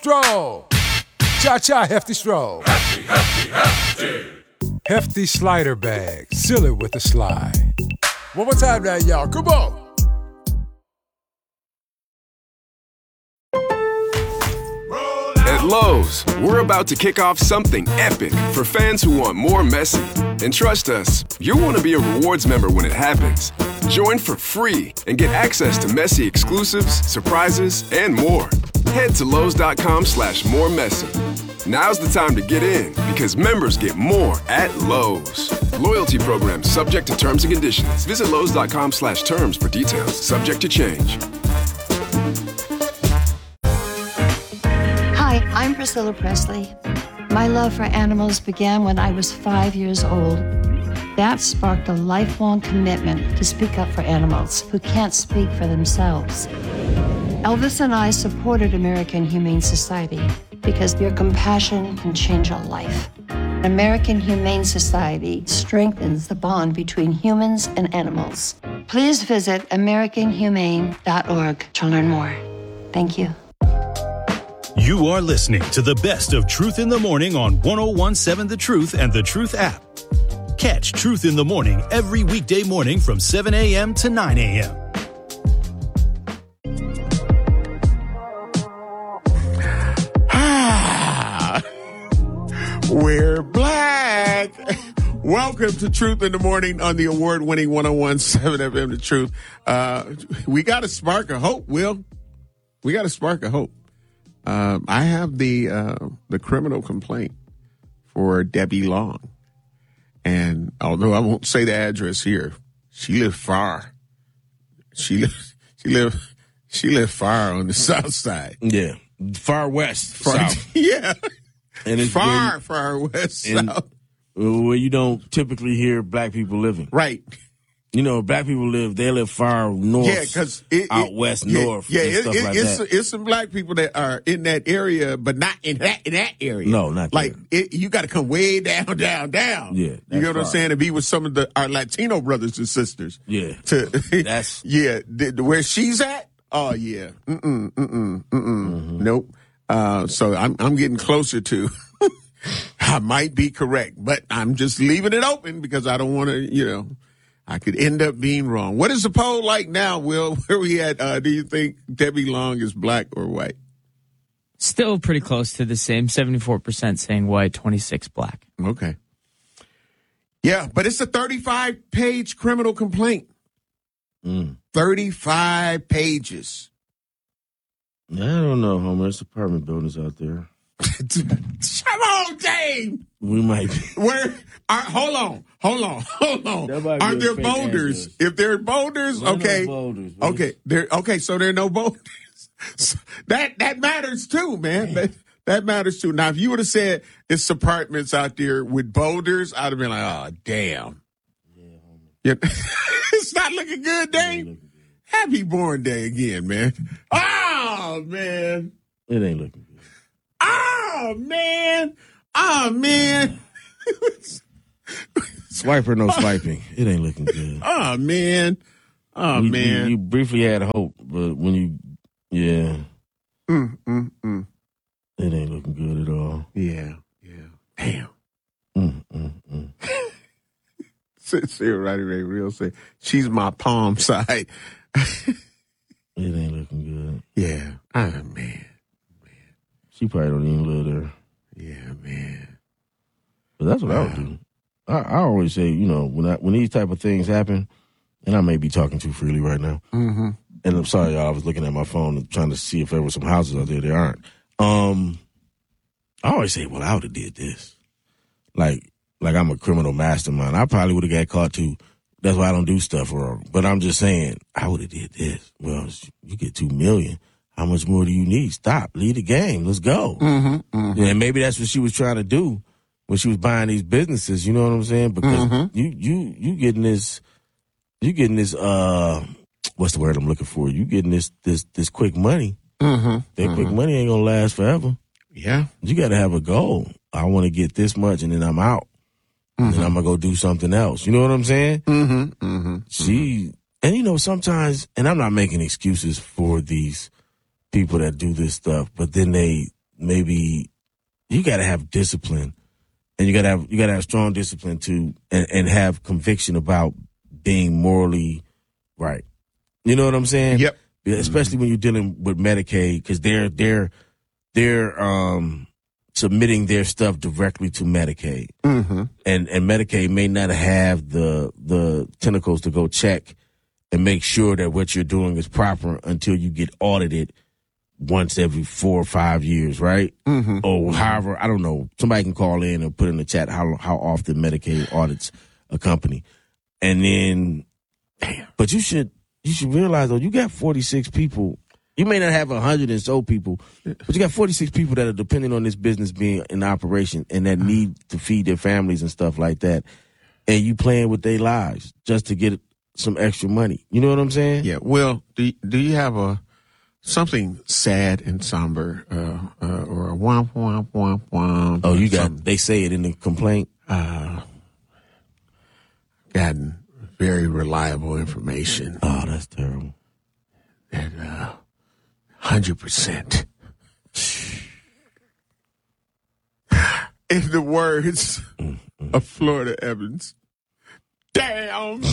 Stroll. Cha-cha, hefty stroll. Hefty, hefty, hefty. Hefty slider bag. Seal it with a slide. One more time now, y'all. Come on. At Lowe's, we're about to kick off something epic for fans who want more messy. And trust us, you'll want to be a rewards member when it happens. Join for free and get access to messy exclusives, surprises, and more. Head to Lowe's.com/more messy. Now's the time to get in because members get more at Lowe's. Loyalty program subject to terms and conditions. Visit Lowe's.com/terms for details. Subject to change. Hi, I'm Priscilla Presley. My love for animals began when I was 5 years old. That sparked a lifelong commitment to speak up for animals who can't speak for themselves. Elvis and I supported American Humane Society because your compassion can change a life. American Humane Society strengthens the bond between humans and animals. Please visit AmericanHumane.org to learn more. Thank you. You are listening to the best of Truth in the Morning on 101.7 The Truth and The Truth app. Catch Truth in the Morning every weekday morning from 7 a.m. to 9 a.m. We're black. Welcome to Truth in the Morning on the award-winning 101.7 FM The Truth. We got a spark of hope, Will. We got a spark of hope. I have the criminal complaint for Debbie Long. And although I won't say the address here, she lived far. She lived far on the south side. Yeah. Far west. South. Yeah. And it's far west south. Where you don't typically hear black people living. Right. You know, black people they live far north. Yeah, because out west, north. Yeah, and stuff like that. It's some black people that are in that area, but not in that area. No, not like there. You got to come way down. Yeah, you know what I'm saying? To be with some of our Latino brothers and sisters. Yeah, that's where she's at. Oh yeah, nope. So I'm getting closer to. I might be correct, but I'm just leaving it open because I don't want to, I could end up being wrong. What is the poll like now, Will? Where we at? Do you think Debbie Long is black or white? Still pretty close to the same. 74% saying white, 26 black. Okay. Yeah, but it's a 35-page criminal complaint. 35 pages. I don't know, Homer. There's apartment buildings out there. Come on, Dave. We might be. Where? Hold on. Are there boulders? Address. If there are boulders, okay. No boulders, okay. So there are no boulders. So that matters too, man. That matters too. Now, if you would have said it's apartments out there with boulders, I'd have been like, oh, damn. Yeah. It's not looking good, Dave. Happy born day again, man. Oh, man. It ain't looking good. Oh, man. Swiper, no swiping. It ain't looking good. Oh, man. You briefly had hope, but when you, yeah. It ain't looking good at all. Yeah. Damn. Sarah Roddy Ray Real say, she's my palm side. It ain't looking good. Yeah. Oh, man. She probably don't even live there. Yeah, man. But that's what I would do. I always say, when these type of things happen, and I may be talking too freely right now, and I'm sorry, y'all, I was looking at my phone and trying to see if there were some houses out there. There aren't. I always say, well, I would have did this. Like I'm a criminal mastermind. I probably would have got caught too. That's why I don't do stuff wrong. But I'm just saying, I would have did this. Well, you get $2 million. How much more do you need? Stop. Leave the game. Let's go. And maybe that's what she was trying to do when she was buying these businesses. You know what I'm saying? Because you getting this, what's the word I'm looking for? You getting this quick money. That quick money ain't gonna last forever. Yeah. You got to have a goal. I want to get this much and then I'm out. And then I'm going to go do something else. You know what I'm saying? And sometimes, and I'm not making excuses for these people that do this stuff, but then they maybe you got to have discipline, and you got to have strong discipline too, and have conviction about being morally right. You know what I'm saying? Yep. Especially when you're dealing with Medicaid, because they're submitting their stuff directly to Medicaid, and Medicaid may not have the tentacles to go check and make sure that what you're doing is proper until you get audited once every 4 or 5 years, right? Or however, I don't know. Somebody can call in and put in the chat how often Medicaid audits a company, and then, but you should realize though, you got 46 people. You may not have 100 and so people, but you got 46 people that are depending on this business being in operation and that need to feed their families and stuff like that. And you playing with their lives just to get some extra money. You know what I'm saying? Yeah. Well, do you have something sad and somber, or a womp womp womp womp? Oh, you got. They say it in the complaint. Gotten very reliable information. Oh, that's terrible. That 100%. In the words of Florida Evans, damn,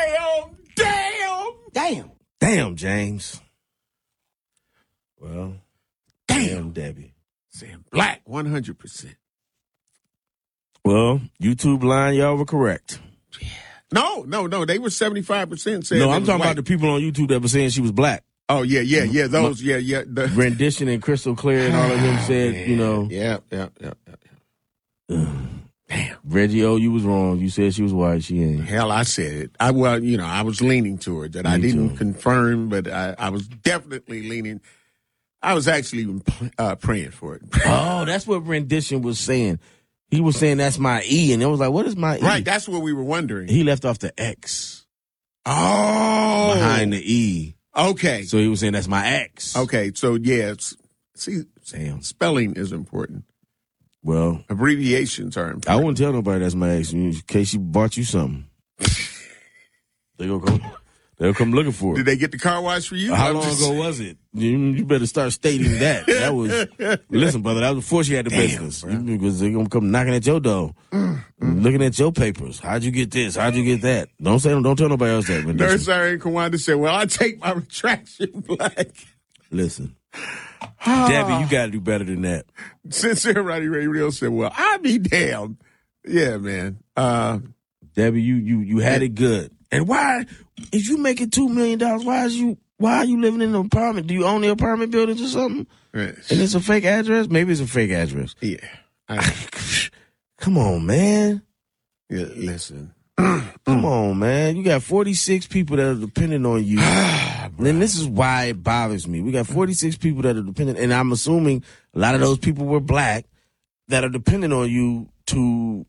James. Well, damn, Debbie. Saying black 100%. Well, YouTube line, y'all were correct. No. They were 75% saying. No, I'm talking about the people on YouTube that were saying she was black. Oh, yeah. Those, yeah. The Rendition and Crystal Clear and all of them said, Yeah. Damn. Reggie, you was wrong. You said she was white. She ain't. Hell, I said it. I was leaning toward that. I didn't confirm, but I was definitely leaning. I was actually even praying for it. Oh, that's what Rendition was saying. He was saying that's my E, and it was like, what is my E? Right, that's what we were wondering. He left off the X. Oh. Behind the E. Okay. So he was saying that's my X. Okay, so yeah, Damn. Spelling is important. Well, abbreviations are important. I wouldn't tell nobody that's my ex in case she bought you something. They'll come looking for it. Did they get the car wash for you? How long ago was it? You better start stating that. That was, listen, brother, that was before she had the business. Because they're going to come knocking at your door, looking at your papers. How'd you get this? How'd you get that? Don't tell nobody else that. Nurse Irene Kawanda said, well, I take my retraction black. Listen. Debbie, you got to do better than that. Sincere Roddy Radio said, well, I be damned. Yeah, man. Debbie, you had it good. And why, if you making $2 million, why are you living in an apartment? Do you own the apartment buildings or something? Right. And it's a fake address? Maybe it's a fake address. Yeah. Come on, man. Yeah, listen. Come on, man. You got 46 people that are dependent on you. And this is why it bothers me. We got 46 people that are dependent, and I'm assuming a lot of those people were black that are dependent on you to,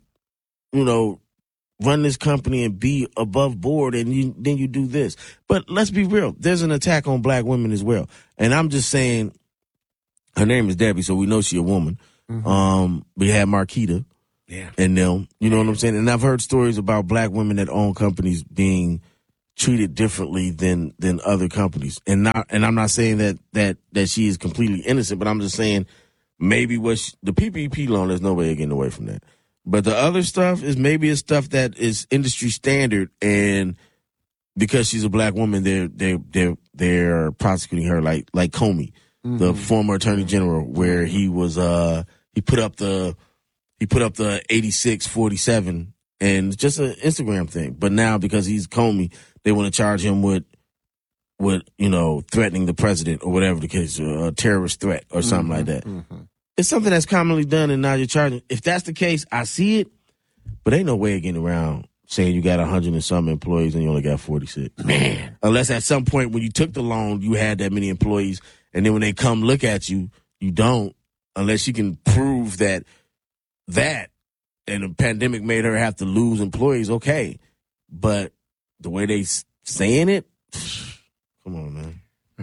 run this company and be above board, and then you do this. But let's be real. There's an attack on black women as well. And I'm just saying, her name is Debbie, so we know she's a woman. We had Marquita. Yeah. And them, you know what I'm saying? And I've heard stories about black women that own companies being treated differently than other companies. And I'm not saying that she is completely innocent, but I'm just saying maybe the PPP loan, there's no way of getting away from that. But the other stuff is maybe it's stuff that is industry standard, and because she's a black woman, they're prosecuting her like Comey, the former attorney general, where he was he put up the 8647, and it's just an Instagram thing. But now because he's Comey, they want to charge him with threatening the president or whatever the case, a terrorist threat or something like that. It's something that's commonly done, and now you're charging. If that's the case, I see it, but ain't no way of getting around saying you got 100 and some employees and you only got 46. Man. Unless at some point when you took the loan, you had that many employees, and then when they come look at you, you don't, unless you can prove that and the pandemic made her have to lose employees, okay. But the way they saying it, come on,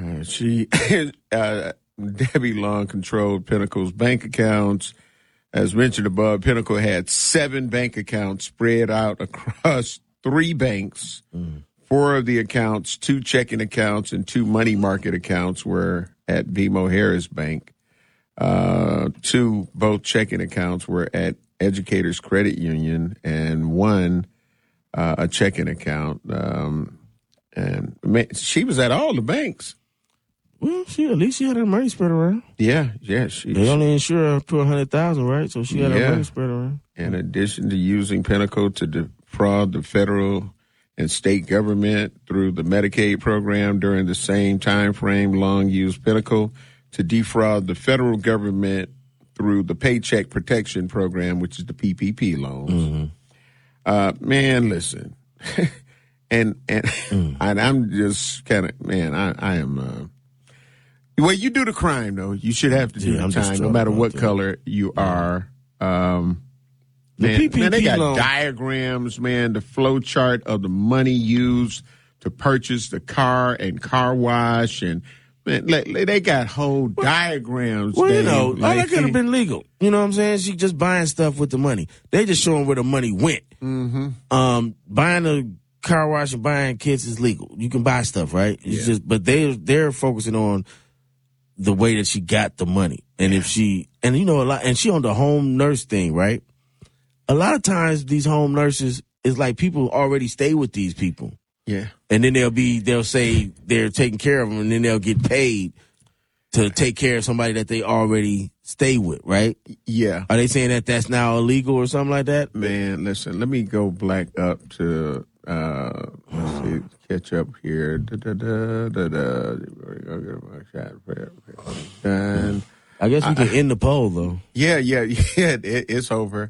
man. Debbie Long controlled Pinnacle's bank accounts. As mentioned above, Pinnacle had 7 bank accounts spread out across 3 banks. 4 of the accounts, 2 checking accounts and 2 money market accounts, were at BMO Harris Bank. Two, both checking accounts were at Educators Credit Union, and one a checking account. And she was at all the banks. Well, at least she had her money spread around. Yeah. They only insure her to $100,000, right? So she had her money spread around. In addition to using Pinnacle to defraud the federal and state government through the Medicaid program during the same time frame, Long used Pinnacle to defraud the federal government through the Paycheck Protection Program, which is the PPP loans. Mm-hmm. Man, listen, and I'm just kind of, I am. Well, you do the crime though. You should have to do the time, no matter what color you are. Man, they got diagrams, man, the flow chart of the money used to purchase the car and car wash, and man, they got whole diagrams. Well, all that could have been legal. You know what I'm saying? She just buying stuff with the money. They just showing where the money went. Mm-hmm. Buying a car wash and buying kits is legal. You can buy stuff, right? It's just, but they're focusing on the way that she got the money, and if she, and a lot, and she on the home nurse thing, right? A lot of times these home nurses is like people already stay with these people. Yeah. And then they'll say they're taking care of them, and then they'll get paid to take care of somebody that they already stay with, right? Yeah. Are they saying that that's now illegal or something like that? Man, listen, let me go back up to, let's see, catch up here. And I guess we can end the poll, though. Yeah, it's over.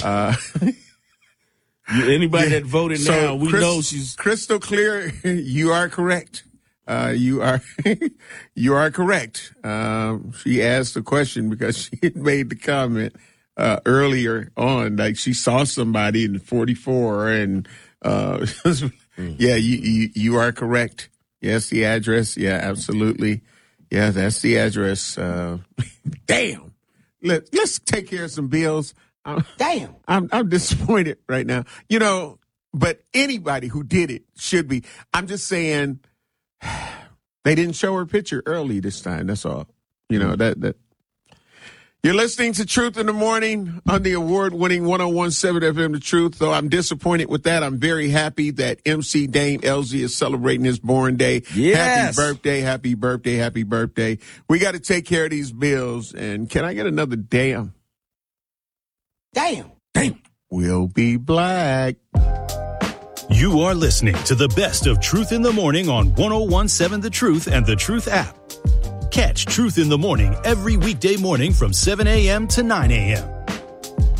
Anybody that voted now, we know she's crystal clear. You are correct. You are correct. She asked the question because she had made the comment earlier on, like she saw somebody in 44, and yeah, you are correct. Yes, the address. Yeah, absolutely. Yeah, that's the address. Damn. Let's take care of some bills. Damn. I'm disappointed right now. But anybody who did it should be. I'm just saying they didn't show her picture early this time. That's all. That. You're listening to Truth in the Morning on the award-winning 101.7 FM The Truth. Though I'm disappointed with that, I'm very happy that MC Dame LZ is celebrating his born day. Yes. Happy birthday, happy birthday, happy birthday. We got to take care of these bills. And can I get another damn? Damn. We'll be black. You are listening to the best of Truth in the Morning on 101.7 The Truth and The Truth app. Catch Truth in the Morning every weekday morning from 7 a.m. to 9 a.m.